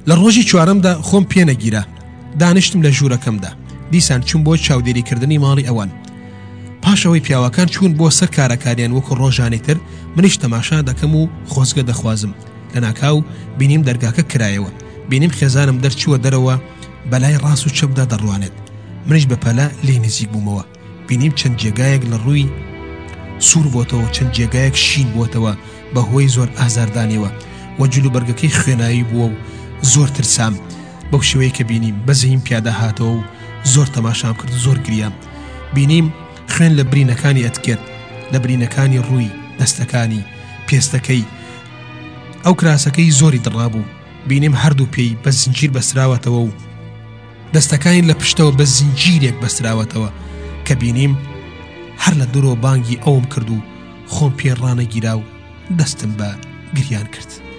لە ڕۆژی چوارەمدا خۆم پێ نەگیرا دانیشتم لە ژوورەکەمدا دیسان چوون بۆ چاودێریکردنی ماڵی ئەوان پاشەوەی پیاوەکان چوون بۆ سەر کارەکاریان وەکو ڕۆژانەی تر منیش تەماشا دەکەم و خۆزگە دەخوازم لە ناکاو بینیم دەرگاکە کرایەوە بینیم خێزانم دەرچووە دەرەوە بەلای ڕاست و چەپدا دەڕوانێت منیش بە پەلا لێی نزیک بوومەوە بینیم چەند جێگایەک لە ڕووی سوور بۆتەوە چەند جێگایەک شین بۆتەوە بەهۆی زۆر ئازاردانیەوە و جلوبەرگەکەی خوێنایی بووە و زۆر ترسام بەو شێوەیە کە بینیم بەزەیم پیادە هاتەوە و زۆر تەماشام کرد زۆر گریام بینیم خوێن لە برینەکانی ئەتکرد لە برینەکانی ڕووی دەستەکانی پێستەکەی ئەو کراسەکەی زۆری دڕابوو بینیم هەردوو پێی بە زنجیر بەستراوەتەوە و دەستەکانی لە پشتەوە بە زنجیرێک بەستراوەتەوە کە بینیم هەر لە درۆ بانگی ئەوم کرد و خۆم پێ ڕانەگیرا و دەستم بە گریان کرد